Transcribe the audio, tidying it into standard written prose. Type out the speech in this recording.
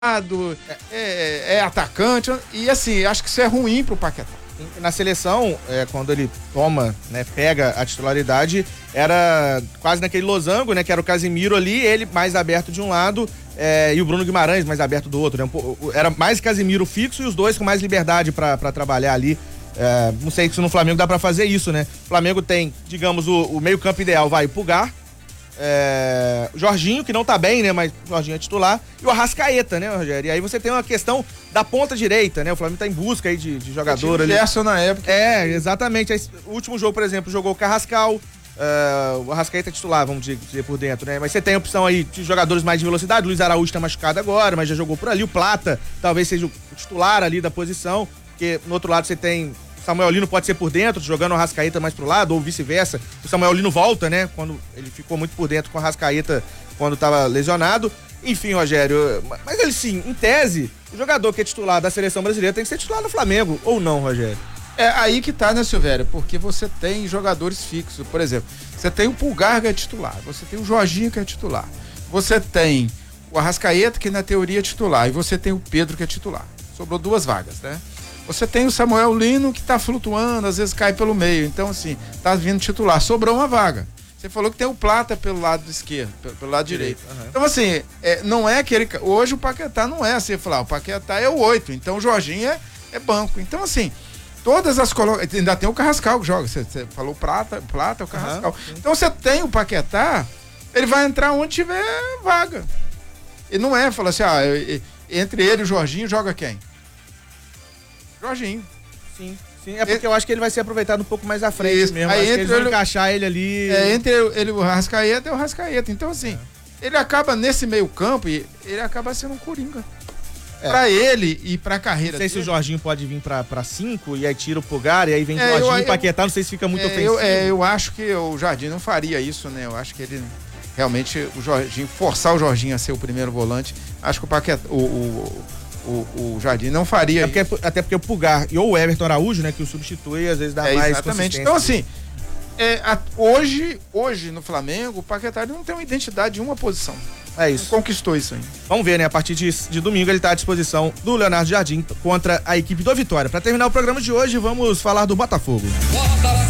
é atacante, e assim, acho que isso é ruim pro Paquetá. Na seleção, quando ele toma, né, pega a titularidade, era quase naquele losango, né, que era o Casimiro ali, ele mais aberto de um lado, e o Bruno Guimarães mais aberto do outro, né? Era mais Casimiro fixo e os dois com mais liberdade pra trabalhar ali. Não sei se no Flamengo dá pra fazer isso, né? O Flamengo tem, digamos, o meio campo ideal, vai, o Pulgar, o Jorginho, que não tá bem, né, mas o Jorginho é titular, e o Arrascaeta, né, Rogério? E aí você tem uma questão da ponta direita, né? O Flamengo tá em busca aí de jogador ali. Gerson na época. Exatamente. Aí, o último jogo, por exemplo, jogou o Carrascal, o Arrascaeta é titular, vamos dizer, por dentro, né? Mas você tem a opção aí de jogadores mais de velocidade. O Luiz Araújo tá machucado agora, mas já jogou por ali. O Plata talvez seja o titular ali da posição, porque no outro lado você tem Samuel Lino, pode ser por dentro, jogando o Arrascaeta mais pro lado, ou vice-versa. O Samuel Lino volta, né? Quando ele ficou muito por dentro com o Arrascaeta quando tava lesionado. Enfim, Rogério, mas ele sim, em tese, o jogador que é titular da seleção brasileira tem que ser titular no Flamengo, ou não, Rogério? É aí que tá, né, Silvério? Porque você tem jogadores fixos. Por exemplo, você tem o Pulgar, que é titular, você tem o Jorginho, que é titular, você tem o Arrascaeta, que na teoria é titular, e você tem o Pedro, que é titular. Sobrou 2 vagas, né? Você tem o Samuel Lino, que tá flutuando, às vezes cai pelo meio, então assim, tá vindo titular, sobrou uma vaga. Você falou que tem o Plata pelo lado esquerdo, pelo lado direito. Uhum. Então assim, não é aquele... Hoje o Paquetá não é assim, falar, o Paquetá é o 8, então o Jorginho é banco. Então assim, todas as ainda tem o Carrascal que joga, você falou Plata, o Carrascal. Uhum. Então você tem o Paquetá, ele vai entrar onde tiver vaga. E não fala assim, entre ele e o Jorginho, joga quem? Jorginho. Sim, é porque eu acho que ele vai ser aproveitado um pouco mais à frente. Isso. Mesmo. Aí acho que eles vão encaixar ele ali. Entre ele e o Arrascaeta é o Arrascaeta. Então, assim, ele acaba nesse meio campo e ele acaba sendo um coringa. Pra ele e pra carreira dele. Não sei se o Jorginho pode vir pra 5 e aí tira o Pulgar e aí vem o Jorginho e Paquetá, não sei se fica muito ofensivo. Eu acho que o Jardim não faria isso, né? Eu acho que ele realmente, o Jorginho, forçar o Jorginho a ser o primeiro volante, acho que o Paquetá, o Jardim não faria isso. Até porque o Pulgar e o Everton Araújo, né, que o substitui, às vezes dá mais exatamente. Então, assim, hoje no Flamengo, o Paquetá não tem uma identidade de uma posição. É isso. Não conquistou isso aí. Vamos ver, né? A partir de domingo ele tá à disposição do Leonardo Jardim contra a equipe do Vitória. Para terminar o programa de hoje, vamos falar do Botafogo.